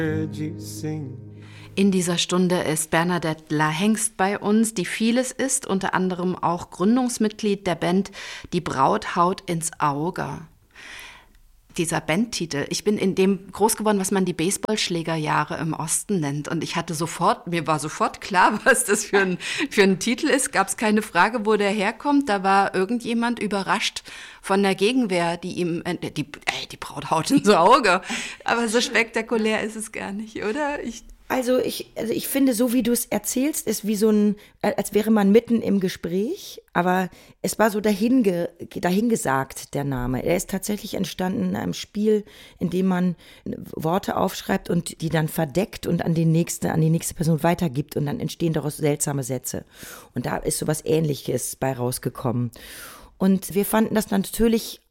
In dieser Stunde ist Bernadette La-Hengst bei uns, die vieles ist, unter anderem auch Gründungsmitglied der Band Die Braut haut ins Auge. Dieser Bandtitel, ich bin in dem groß geworden, was man die Baseballschlägerjahre im Osten nennt. Und mir war sofort klar, was das für ein Titel ist. Gab es keine Frage, wo der herkommt. Da war irgendjemand überrascht von der Gegenwehr, die ihm, die Braut haut ins Auge. Aber so spektakulär ist es gar nicht, oder? Also ich finde, so wie du es erzählst, ist wie als wäre man mitten im Gespräch, aber es war so dahingesagt, der Name. Er ist tatsächlich entstanden in einem Spiel, in dem man Worte aufschreibt und die dann verdeckt und an die nächste Person weitergibt und dann entstehen daraus seltsame Sätze. Und da ist sowas Ähnliches bei rausgekommen. Und wir fanden das natürlich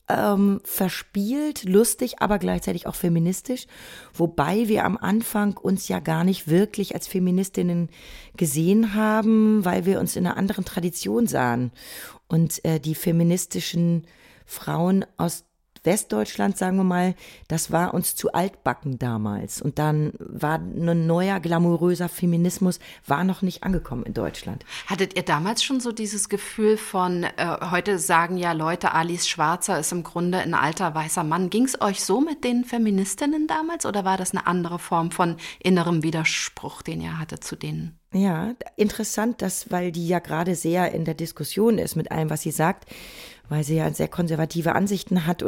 verspielt, lustig, aber gleichzeitig auch feministisch, wobei wir am Anfang uns ja gar nicht wirklich als Feministinnen gesehen haben, weil wir uns in einer anderen Tradition sahen. Und die feministischen Frauen aus Westdeutschland, sagen wir mal, das war uns zu altbacken damals. Und dann war ein neuer, glamouröser Feminismus, war noch nicht angekommen in Deutschland. Hattet ihr damals schon so dieses Gefühl von, heute sagen ja Leute, Alice Schwarzer ist im Grunde ein alter weißer Mann. Ging es euch so mit den Feministinnen damals oder war das eine andere Form von innerem Widerspruch, den ihr hattet zu denen? Ja, interessant, weil die ja gerade sehr in der Diskussion ist mit allem, was sie sagt, weil sie ja sehr konservative Ansichten hat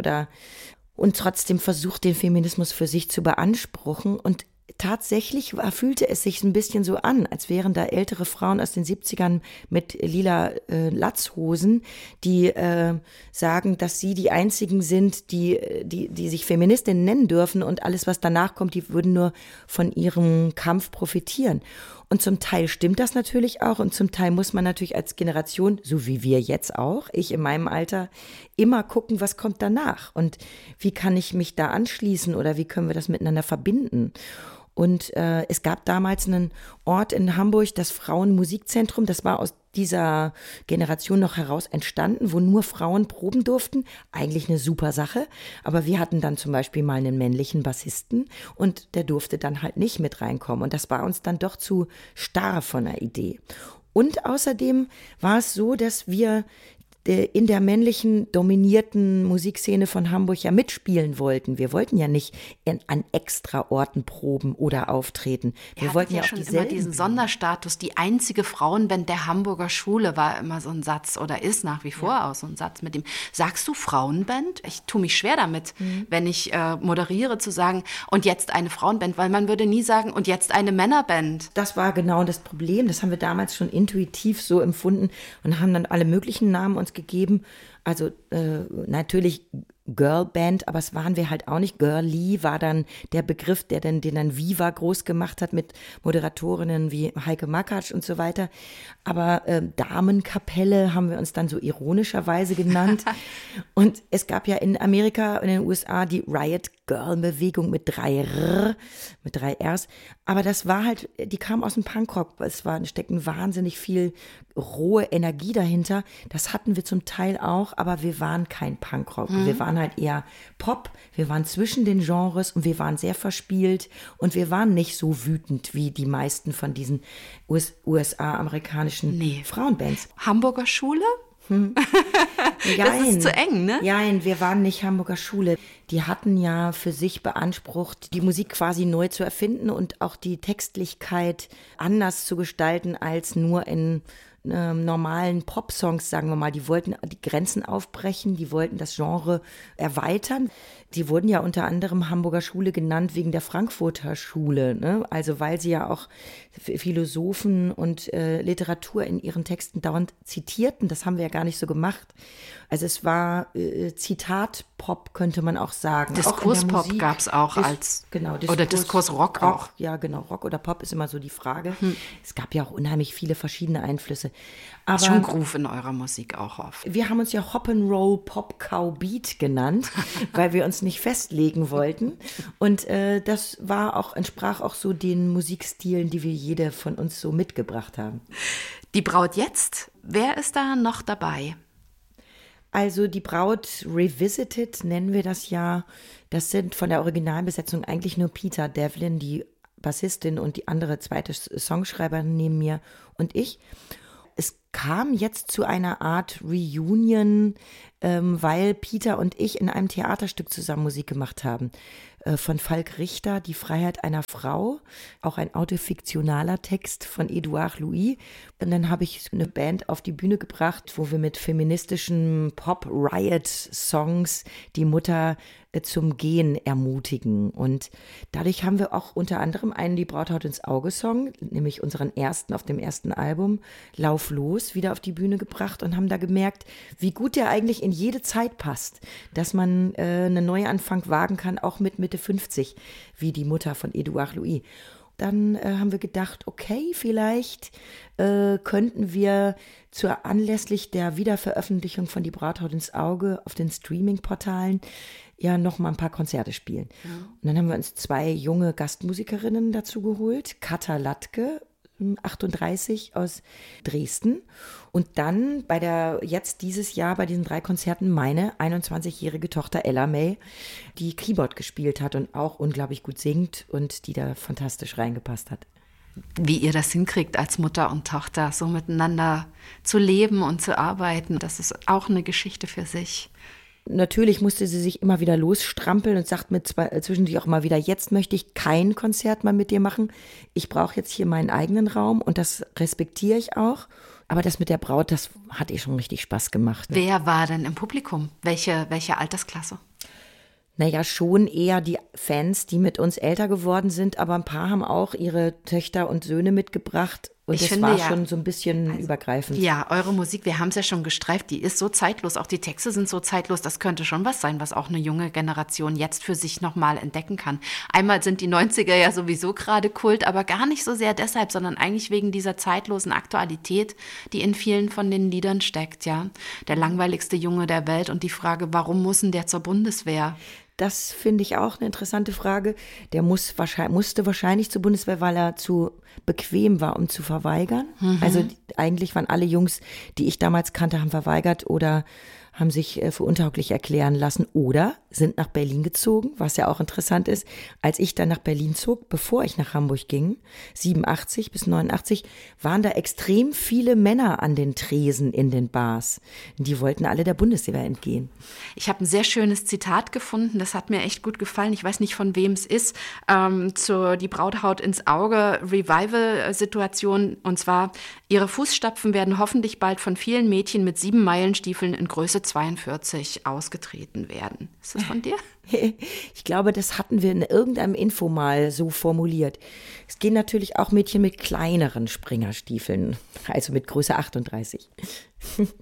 und trotzdem versucht, den Feminismus für sich zu beanspruchen. Und tatsächlich fühlte es sich ein bisschen so an, als wären da ältere Frauen aus den 70ern mit lila Latzhosen, die sagen, dass sie die einzigen sind, die sich Feministinnen nennen dürfen und alles, was danach kommt, die würden nur von ihrem Kampf profitieren. Und zum Teil stimmt das natürlich auch und zum Teil muss man natürlich als Generation, so wie wir jetzt auch, ich in meinem Alter, immer gucken, was kommt danach und wie kann ich mich da anschließen oder wie können wir das miteinander verbinden. Und es gab damals einen Ort in Hamburg, das Frauenmusikzentrum, das war aus dieser Generation noch heraus entstanden, wo nur Frauen proben durften. Eigentlich eine super Sache, aber wir hatten dann zum Beispiel mal einen männlichen Bassisten und der durfte dann halt nicht mit reinkommen. Und das war uns dann doch zu starr von der Idee. Und außerdem war es so, dass wir in der dominierten Musikszene von Hamburg ja mitspielen wollten. Wir wollten ja nicht an extra Orten proben oder auftreten. Wir wollten ja auch schon immer diesen Sonderstatus. Die einzige Frauenband der Hamburger Schule war immer so ein Satz oder ist nach wie vor auch so ein Satz mit dem. Sagst du Frauenband? Ich tue mich schwer damit, wenn ich moderiere, zu sagen, und jetzt eine Frauenband, weil man würde nie sagen, und jetzt eine Männerband. Das war genau das Problem. Das haben wir damals schon intuitiv so empfunden und haben dann alle möglichen Namen uns gegeben. Also natürlich Girlband, aber es waren wir halt auch nicht. Girly war dann der Begriff, den dann Viva groß gemacht hat mit Moderatorinnen wie Heike Makatsch und so weiter. Aber Damenkapelle haben wir uns dann so ironischerweise genannt. Und es gab ja in Amerika und in den USA die Riot Girl-Bewegung mit 3 Rs. Aber das war halt, die kam aus dem Punkrock. Es steckten wahnsinnig viel rohe Energie dahinter. Das hatten wir zum Teil auch, aber wir waren kein Punkrock. Wir waren halt eher Pop. Wir waren zwischen den Genres und wir waren sehr verspielt und wir waren nicht so wütend wie die meisten von diesen USA-amerikanischen Frauenbands. Hamburger Schule? Das ist zu eng, ne? Nein, wir waren nicht Hamburger Schule. Die hatten ja für sich beansprucht, die Musik quasi neu zu erfinden und auch die Textlichkeit anders zu gestalten als nur in normalen Pop-Songs, sagen wir mal. Die wollten die Grenzen aufbrechen, die wollten das Genre erweitern. Die wurden ja unter anderem Hamburger Schule genannt wegen der Frankfurter Schule, ne? Also weil sie ja auch Philosophen und Literatur in ihren Texten dauernd zitierten. Das haben wir ja gar nicht so gemacht. Also es war Zitat-Pop, könnte man auch sagen. Diskurspop gab es auch oder Diskursrock auch. Ja, genau. Rock oder Pop ist immer so die Frage. Es gab ja auch unheimlich viele verschiedene Einflüsse. Aber schon Groove in eurer Musik auch oft. Wir haben uns ja Hop-and-Roll Pop-Cow-Beat genannt, weil wir uns nicht festlegen wollten. Und das entsprach auch so den Musikstilen, die wir jede von uns so mitgebracht haben. Die Braut jetzt, wer ist da noch dabei? Also die Braut Revisited nennen wir das ja. Das sind von der Originalbesetzung eigentlich nur Peter Devlin, die Bassistin und die andere zweite Songschreiberin neben mir und ich. Es kam jetzt zu einer Art Reunion, weil Peter und ich in einem Theaterstück zusammen Musik gemacht haben. Von Falk Richter, Die Freiheit einer Frau, auch ein autofiktionaler Text von Edouard Louis. Und dann habe ich eine Band auf die Bühne gebracht, wo wir mit feministischen Pop-Riot-Songs die Mutter zum Gehen ermutigen. Und dadurch haben wir auch unter anderem einen Die Braut haut ins Auge-Song, nämlich unseren ersten auf dem ersten Album, Lauf los, wieder auf die Bühne gebracht und haben da gemerkt, wie gut der eigentlich in jede Zeit passt, dass man einen Neuanfang wagen kann, auch mit Mitte 50, wie die Mutter von Edouard Louis. Dann haben wir gedacht, okay, vielleicht könnten wir anlässlich der Wiederveröffentlichung von Die Braut haut ins Auge auf den Streaming-Portalen ja noch mal ein paar Konzerte spielen. Ja. Und dann haben wir uns 2 junge Gastmusikerinnen dazu geholt, Katha Latke, 38 aus Dresden. Und dann dieses Jahr bei diesen 3 Konzerten meine 21-jährige Tochter Ella May, die Keyboard gespielt hat und auch unglaublich gut singt und die da fantastisch reingepasst hat. Wie ihr das hinkriegt, als Mutter und Tochter so miteinander zu leben und zu arbeiten, das ist auch eine Geschichte für sich. Natürlich musste sie sich immer wieder losstrampeln und sagt mir zwischendurch auch mal wieder, jetzt möchte ich kein Konzert mal mit dir machen. Ich brauche jetzt hier meinen eigenen Raum und das respektiere ich auch. Aber das mit der Braut, das hat ihr schon richtig Spaß gemacht. Wer war denn im Publikum? Welche Altersklasse? Naja, schon eher die Fans, die mit uns älter geworden sind, aber ein paar haben auch ihre Töchter und Söhne mitgebracht. Und das war schon so ein bisschen übergreifend. Ja, eure Musik, wir haben es ja schon gestreift, die ist so zeitlos, auch die Texte sind so zeitlos, das könnte schon was sein, was auch eine junge Generation jetzt für sich nochmal entdecken kann. Einmal sind die 90er ja sowieso gerade Kult, aber gar nicht so sehr deshalb, sondern eigentlich wegen dieser zeitlosen Aktualität, die in vielen von den Liedern steckt, ja. Der langweiligste Junge der Welt und die Frage, warum muss denn der zur Bundeswehr? Das finde ich auch eine interessante Frage. Der musste wahrscheinlich zur Bundeswehr, weil er zu bequem war, um zu verweigern. Mhm. Also eigentlich waren alle Jungs, die ich damals kannte, haben verweigert oder haben sich für untauglich erklären lassen oder sind nach Berlin gezogen, was ja auch interessant ist. Als ich dann nach Berlin zog, bevor ich nach Hamburg ging, 87 bis 89, waren da extrem viele Männer an den Tresen in den Bars. Die wollten alle der Bundeswehr entgehen. Ich habe ein sehr schönes Zitat gefunden, das hat mir echt gut gefallen. Ich weiß nicht, von wem es ist, zu Die Braut haut ins Auge, Revival-Situation. Und zwar, ihre Fußstapfen werden hoffentlich bald von vielen Mädchen mit 7-Meilen-Stiefeln in Größe 42 ausgetreten werden. Ist das von dir? Ich glaube, das hatten wir in irgendeinem Info mal so formuliert. Es gehen natürlich auch Mädchen mit kleineren Springerstiefeln, also mit Größe 38.